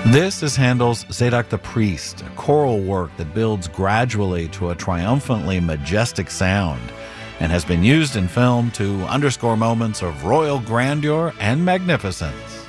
This is Handel's Zadok the Priest, a choral work that builds gradually to a triumphantly majestic sound and has been used in film to underscore moments of royal grandeur and magnificence.